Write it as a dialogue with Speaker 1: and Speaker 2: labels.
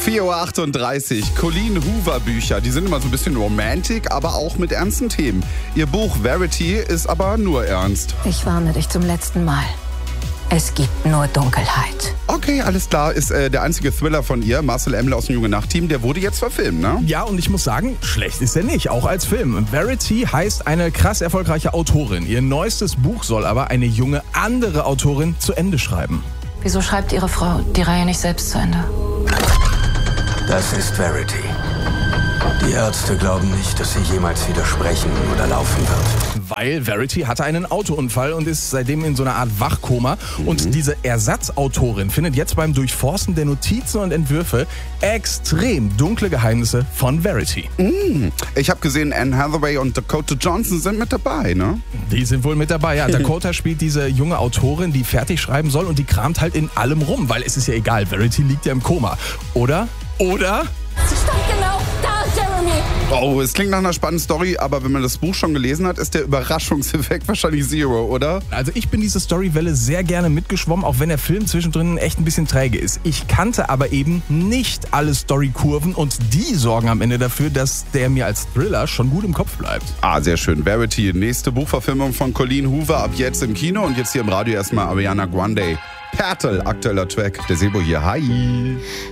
Speaker 1: 4:38 Uhr. Colleen Hoover Bücher. Die sind immer so ein bisschen romantic, aber auch mit ernsten Themen. Ihr Buch Verity ist aber nur ernst.
Speaker 2: Ich warne dich zum letzten Mal. Es gibt nur Dunkelheit.
Speaker 1: Okay, alles klar. Ist der einzige Thriller von ihr, Marcel Emmler aus dem Junge Nacht-Team, der wurde jetzt verfilmt, ne?
Speaker 3: Ja, und ich muss sagen, schlecht ist er nicht, auch als Film. Verity heißt eine krass erfolgreiche Autorin. Ihr neuestes Buch soll aber eine junge andere Autorin zu Ende schreiben.
Speaker 2: Wieso schreibt Ihre Frau die Reihe nicht selbst zu Ende?
Speaker 4: Das ist Verity. Die Ärzte glauben nicht, dass sie jemals wieder sprechen oder laufen wird.
Speaker 3: Weil Verity hatte einen Autounfall und ist seitdem in so einer Art Wachkoma. Und diese Ersatzautorin findet jetzt beim Durchforsten der Notizen und Entwürfe extrem dunkle Geheimnisse von Verity.
Speaker 1: Ich habe gesehen, Anne Hathaway und Dakota Johnson sind mit dabei, ne?
Speaker 3: Die sind wohl mit dabei, ja. Dakota spielt diese junge Autorin, die fertig schreiben soll, und die kramt halt in allem rum, weil es ist ja egal, Verity liegt ja im Koma. Oder?
Speaker 2: Sie stand genau da, Jeremy!
Speaker 1: Oh, es klingt nach einer spannenden Story, aber wenn man das Buch schon gelesen hat, ist der Überraschungseffekt wahrscheinlich zero, oder?
Speaker 3: Also ich bin diese Storywelle sehr gerne mitgeschwommen, auch wenn der Film zwischendrin echt ein bisschen träge ist. Ich kannte aber eben nicht alle Storykurven und die sorgen am Ende dafür, dass der mir als Thriller schon gut im Kopf bleibt.
Speaker 1: Ah, sehr schön. Verity, nächste Buchverfilmung von Colleen Hoover ab jetzt im Kino und jetzt hier im Radio erstmal Ariana Grande. Pertel, aktueller Track. Der Sebo hier. Hi.